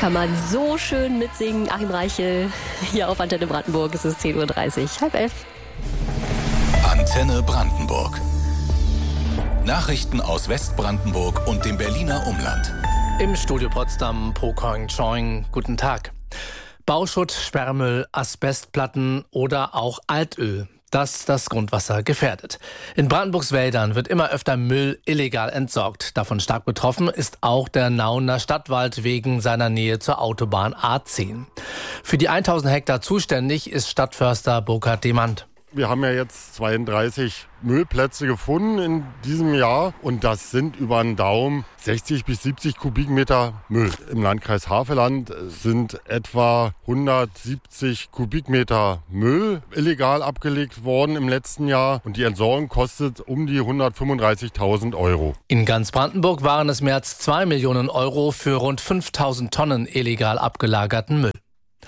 kann man so schön mitsingen. Achim Reichel hier auf Antenne Brandenburg. Es ist 10.30 Uhr, 10:30. Antenne Brandenburg. Nachrichten aus Westbrandenburg und dem Berliner Umland. Im Studio Potsdam, Pocoing Choing, guten Tag. Bauschutt, Sperrmüll, Asbestplatten oder auch Altöl, das Grundwasser gefährdet. In Brandenburgs Wäldern wird immer öfter Müll illegal entsorgt. Davon stark betroffen ist auch der Nauener Stadtwald wegen seiner Nähe zur Autobahn A10. Für die 1000 Hektar zuständig ist Stadtförster Burkhard Demand. Wir haben ja jetzt 32 Müllplätze gefunden in diesem Jahr und das sind über den Daumen 60 bis 70 Kubikmeter Müll. Im Landkreis Havelland sind etwa 170 Kubikmeter Müll illegal abgelegt worden im letzten Jahr und die Entsorgung kostet um die 135.000 Euro. In ganz Brandenburg waren es mehr als 2 Millionen Euro für rund 5.000 Tonnen illegal abgelagerten Müll.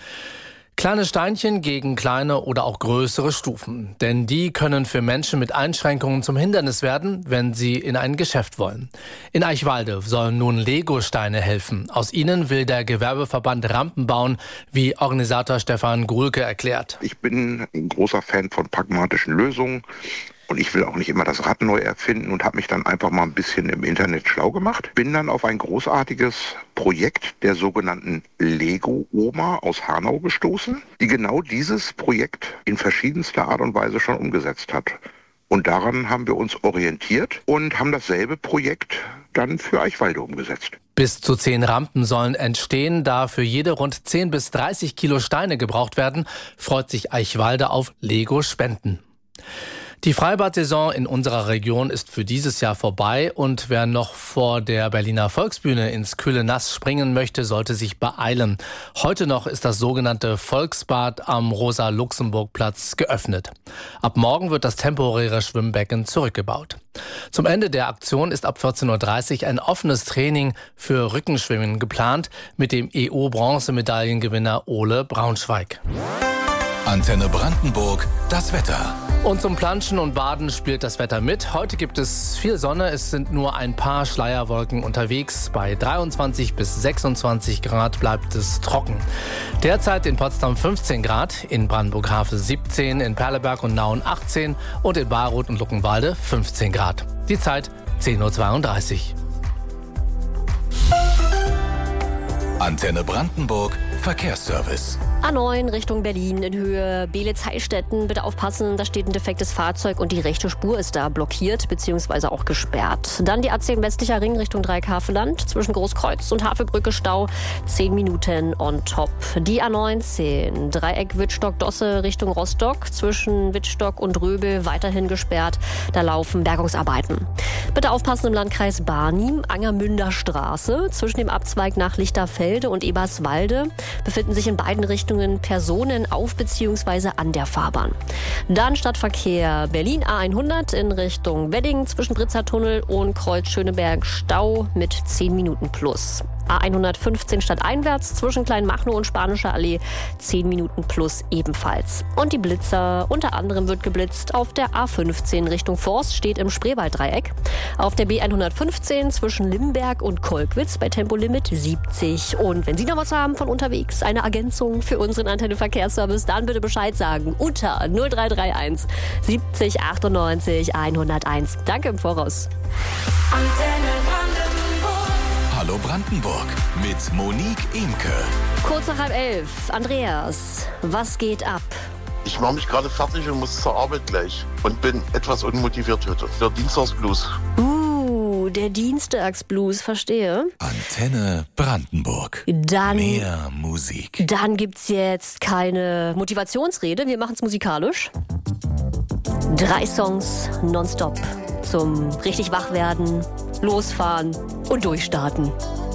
Kleine Steinchen gegen kleine oder auch größere Stufen. Denn die können für Menschen mit Einschränkungen zum Hindernis werden, wenn sie in ein Geschäft wollen. In Eichwalde sollen nun Lego-Steine helfen. Aus ihnen will der Gewerbeverband Rampen bauen, wie Organisator Stefan Gruhlke erklärt. Ich bin ein großer Fan von pragmatischen Lösungen. Und ich will auch nicht immer das Rad neu erfinden und habe mich dann einfach mal ein bisschen im Internet schlau gemacht. Bin dann auf ein großartiges Projekt der sogenannten Lego-Oma aus Hanau gestoßen, die genau dieses Projekt in verschiedenster Art und Weise schon umgesetzt hat. Und daran haben wir uns orientiert und haben dasselbe Projekt dann für Eichwalde umgesetzt. Bis zu 10 Rampen sollen entstehen, da für jede rund 10 bis 30 Kilo Steine gebraucht werden, freut sich Eichwalde auf Lego-Spenden. Die Freibad-Saison in unserer Region ist für dieses Jahr vorbei und wer noch vor der Berliner Volksbühne ins kühle Nass springen möchte, sollte sich beeilen. Heute noch ist das sogenannte Volksbad am Rosa-Luxemburg-Platz geöffnet. Ab morgen wird das temporäre Schwimmbecken zurückgebaut. Zum Ende der Aktion ist ab 14.30 Uhr ein offenes Training für Rückenschwimmen geplant mit dem EU-Bronzemedaillengewinner Ole Braunschweig. Antenne Brandenburg, das Wetter. Und zum Planschen und Baden spielt das Wetter mit. Heute gibt es viel Sonne, es sind nur ein paar Schleierwolken unterwegs. Bei 23 bis 26 Grad bleibt es trocken. Derzeit in Potsdam 15 Grad, in Brandenburg-Havel 17, in Perleberg und Nauen 18 und in Bayreuth und Luckenwalde 15 Grad. Die Zeit 10.32 Uhr. Antenne Brandenburg, Verkehrsservice. A9 Richtung Berlin in Höhe Beelitz-Heilstätten. Bitte aufpassen, da steht ein defektes Fahrzeug und die rechte Spur ist da blockiert bzw. auch gesperrt. Dann die A10 westlicher Ring Richtung Dreieck-Havelland. Zwischen Großkreuz und Havelbrücke Stau 10 Minuten on top. Die A19 Dreieck Wittstock-Dosse Richtung Rostock. Zwischen Wittstock und Röbel weiterhin gesperrt. Da laufen Bergungsarbeiten. Bitte aufpassen im Landkreis Barnim, Angermünder Straße. Zwischen dem Abzweig nach Lichterfelde und Eberswalde befinden sich in beiden Richtungen Personen auf bzw. an der Fahrbahn. Dann Stadtverkehr Berlin A100 in Richtung Wedding zwischen Britzertunnel und Kreuz Schöneberg Stau mit 10 Minuten plus. A115 stadteinwärts zwischen Kleinmachnow und Spanischer Allee 10 Minuten plus ebenfalls. Und die Blitzer, unter anderem wird geblitzt auf der A15 Richtung Forst, steht im Spreewalddreieck. Auf der B115 zwischen Limberg und Kolkwitz bei Tempolimit 70. Und wenn Sie noch was haben von unterwegs, eine Ergänzung für unseren Antenne-Verkehrsservice, dann bitte Bescheid sagen unter 0331 70 98 101. Danke im Voraus. Antenne Brandenburg. Hallo Brandenburg mit Monique Imke. Kurz nach 11:30. Andreas, was geht ab? Ich mache mich gerade fertig und muss zur Arbeit gleich und bin etwas unmotiviert heute. Der Dienstagsblues. Der Dienstagsblues, verstehe. Antenne Brandenburg. Dann mehr Musik. Dann gibt's jetzt keine Motivationsrede, wir machen's musikalisch. 3 Songs nonstop zum richtig wach werden, losfahren und durchstarten.